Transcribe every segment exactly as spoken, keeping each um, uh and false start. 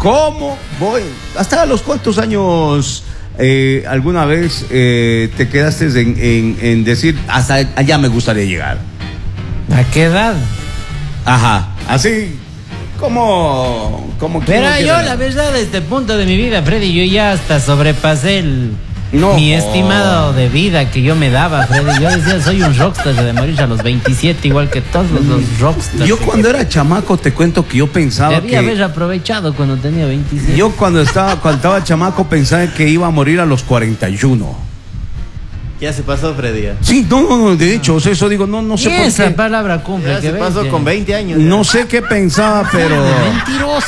¿Cómo voy? ¿Hasta los cuántos años eh, alguna vez eh, te quedaste en, en, en decir hasta allá me gustaría llegar? ¿A qué edad? Ajá, así como... como Pero yo, la verdad, desde este punto de mi vida, Freddy, yo ya hasta sobrepasé el... No. Mi estimado de vida que yo me daba, Freddy. Yo decía, soy un rockstar de morir a los veintisiete, igual que todos los, los rockstars. Yo cuando era chamaco, te cuento que yo pensaba Debía que... haber aprovechado cuando tenía veintisiete. Yo cuando estaba, cuando estaba chamaco pensaba que iba a morir a los cuarenta y uno. Ya se pasó, Freddy. Sí, no, no, no, de hecho, o sea, eso digo, no, no sé por qué. Esa palabra cumple. Ya que se veinte. pasó con veinte años. Ya. No sé qué pensaba, pero... Mentiroso.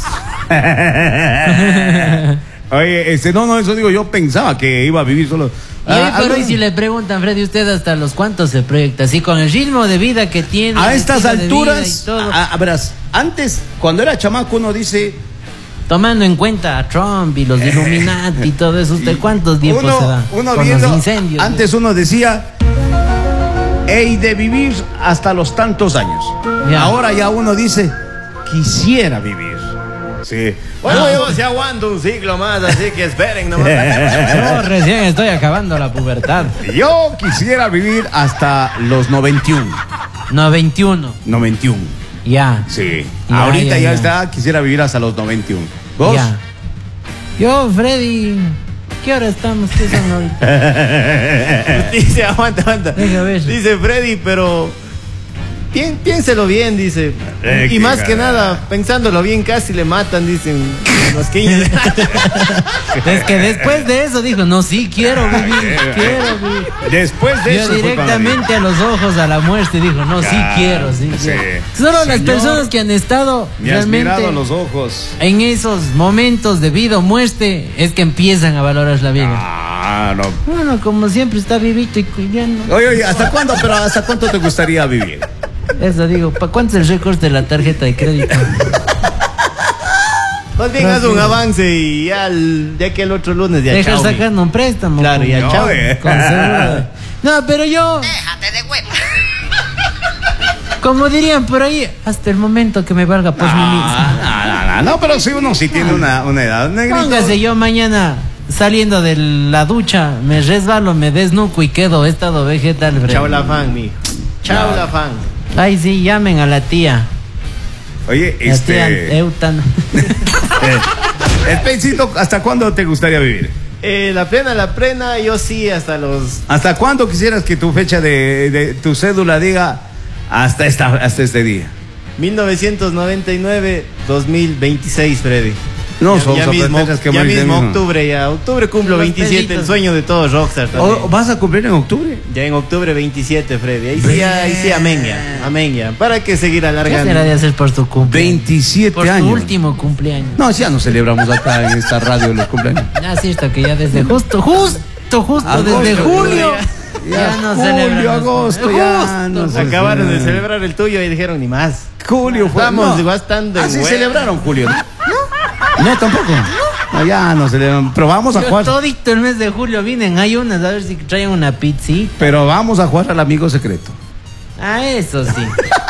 Oye, este, no, no, eso digo, yo pensaba que iba a vivir solo. Y hoy por hoy, si le preguntan, Freddy, ¿usted hasta los cuántos se proyecta? Así, con el ritmo de vida que tiene. A estas alturas, a, a verás, antes, cuando era chamaco, uno dice... Tomando en cuenta a Trump y los Illuminati y todo eso, ¿usted cuántos tiempos uno, se da? Uno con viendo, los incendios. Antes uno decía, hey, de vivir hasta los tantos años. Ya. Ahora ya uno dice, quisiera vivir. Sí. Bueno, ah, yo se aguanto un siglo más, así que esperen nomás. Yo recién estoy acabando la pubertad. Yo quisiera vivir hasta los noventa y uno. noventa y uno. noventa y uno. Ya. Sí. Ya, ahorita ya, ya, ya está, quisiera vivir hasta los noventa y uno. ¿Vos? Ya. Yo, Freddy, ¿qué hora estamos? ¿Qué son ahorita? Dice, aguanta, aguanta. Dice Freddy, pero... Pien, piénselo bien, dice. Eh, y más que nada, pensándolo bien, casi le matan, dicen los quince. Es que después de eso dijo, no, sí, quiero vivir, quiero vivir. Después de Yo eso directamente a los ojos a la muerte dijo, no, sí quiero, sí, sí. quiero. Solo Señor, las personas que han estado me realmente has mirado a los ojos en esos momentos de vida o muerte es que empiezan a valorar la vida. Ah, no. Bueno, como siempre está vivito y cuidando. Oye, oye, ¿hasta cuándo? Pero ¿hasta cuánto te gustaría vivir? Eso digo, ¿para cuánto es el récord de la tarjeta de crédito? Más bien haz un avance y ya, el, ya que el otro lunes ya deja chao. sacando un préstamo. Claro, ya no, chao. Eh. Con seguro. No, pero yo... Déjate de huevo. Como dirían por ahí, hasta el momento que me valga por no, mí mismo. No, no, no, no, pero si uno sí tiene una, una edad. Negrito. Póngase yo mañana saliendo de la ducha, me resbalo, me desnuco y quedo estado vegetal. Freddy. Chao la fan, mijo. Chao no. la fan. Ay, sí, llamen a la tía. Oye, la este... tía Eutan. El Pencito, ¿hasta cuándo te gustaría vivir? Eh, la plena, la plena, yo sí, hasta los... ¿Hasta cuándo quisieras que tu fecha de, de tu cédula diga hasta, esta, hasta este día? mil novecientos noventa y nueve, dos mil veintiséis, Freddy. No, ya, son ya mismo, que ya mismo octubre, ya octubre cumplo veintisiete, el sueño de todos rockstar también. ¿O vas a cumplir en octubre? Ya en octubre veintisiete, Freddy. Ahí sí, ahí sí, amén ya, amén ya. ¿Para qué seguir alargando? ¿Qué será de hacer por tu cumpleaños? veintisiete por años. Por tu último cumpleaños. No, ya no celebramos acá en esta radio los cumpleaños. Ah, sí, esto que ya desde justo, justo, justo, agosto, desde julio. Ya, ya, ya no julio, celebramos. agosto, ya no se acabaron de celebrar el tuyo y dijeron ni más. Julio fue. Estamos no. bastante. Así celebraron julio. ¿No? No, tampoco. No, ya no celebraron. Pero vamos a Yo jugar. Todito el mes de julio vienen, hay unas, a ver si traen una pizzita. Pero vamos a jugar al amigo secreto. Ah, eso sí.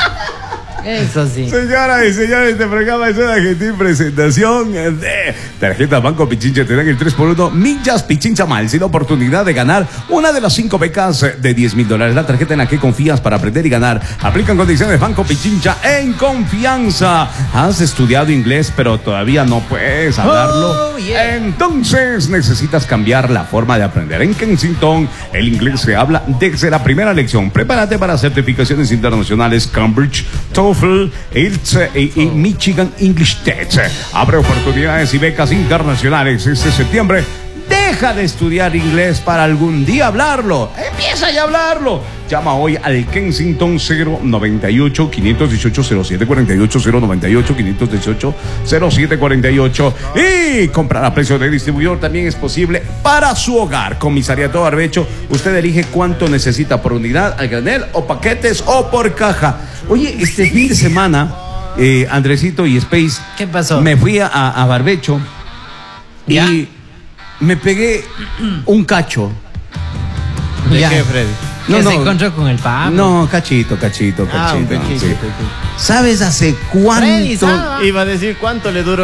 Eso sí. Señoras y señores, este programa es una gentil presentación de Tarjeta Banco Pichincha. Te dan el tres por uno Millas Pichincha Miles y la oportunidad de ganar una de las cinco becas de diez mil dólares. La tarjeta en la que confías para aprender y ganar. Aplican condiciones Banco Pichincha en confianza. ¿Has estudiado inglés pero todavía no puedes hablarlo? Oh, yeah. Entonces necesitas cambiar la forma de aprender. En Kensington el inglés se habla desde la primera lección. Prepárate para certificaciones internacionales Cambridge, TOEFL, I E L T S y, y Michigan English Test. Abre oportunidades y becas internacionales este septiembre. Deja de estudiar inglés para algún día hablarlo. Empieza ya a hablarlo. Llama hoy al Kensington cero noventa y ocho, quinientos dieciocho, cero siete cuarenta y ocho, cero noventa y ocho, quinientos dieciocho, cero siete cuarenta y ocho. Y comprar a precio de distribuidor también es posible para su hogar. Comisariato Barbecho, usted elige cuánto necesita por unidad, al granel o paquetes o por caja. Oye, este fin de semana, eh, Andresito y Space, ¿qué pasó? Me fui a, a Barbecho ¿Ya? y me pegué un cacho. ¿De Ya. qué, Freddy? ¿Que No, se no. encontró con el Pablo? No, cachito, cachito, Ah, un cachito. cachito, sí. cachito. ¿Sabes hace Freddy, cuánto? ¿sabe? Iba a decir cuánto le duró